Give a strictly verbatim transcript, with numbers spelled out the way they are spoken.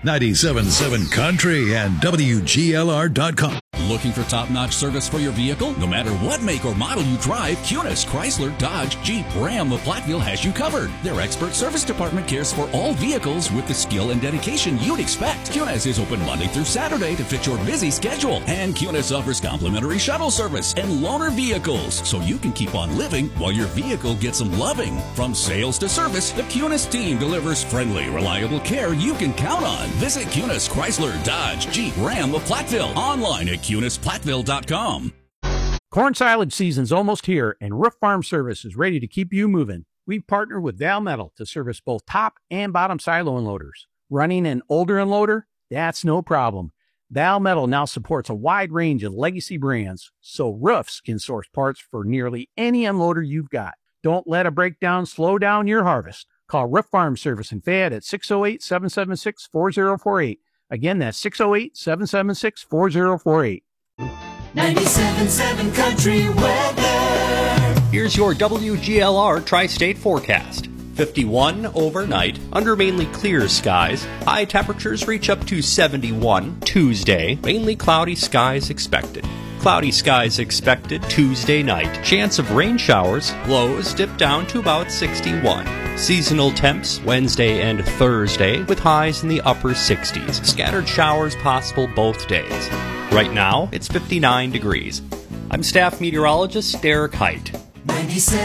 ninety-seven point seven Country and W G L R dot com. Looking for top-notch service for your vehicle? No matter what make or model you drive, Cunis, Chrysler, Dodge, Jeep, Ram of Platteville has you covered. Their expert service department cares for all vehicles with the skill and dedication you'd expect. Cunis is open Monday through Saturday to fit your busy schedule. And Cunis offers complimentary shuttle service and loaner vehicles, so you can keep on living while your vehicle gets some loving. From sales to service, the Cunis team delivers friendly, reliable care you can count on. Visit Cunis, Chrysler, Dodge, Jeep, Ram of Platteville. Online at Cunis Platteville dot com. Corn silage season's almost here, and Roof Farm Service is ready to keep you moving. We've partnered with Val Metal to service both top and bottom silo unloaders. Running an older unloader? That's no problem. Val Metal now supports a wide range of legacy brands, so roofs can source parts for nearly any unloader you've got. Don't let a breakdown slow down your harvest. Call Roof Farm Service in Fayette at six oh eight, seven seven six, four oh four eight. Again, that's six oh eight, seven seven six, four oh four eight. ninety-seven point seven Country Weather. Here's your W G L R Tri-State forecast. fifty-one overnight, under mainly clear skies. High temperatures reach up to seventy-one Tuesday. Mainly cloudy skies expected. Cloudy skies expected Tuesday night. Chance of rain showers. Lows dip down to about sixty-one. Seasonal temps Wednesday and Thursday with highs in the upper sixties. Scattered showers possible both days. Right now, it's fifty-nine degrees. I'm staff meteorologist Derek Height. ninety-seven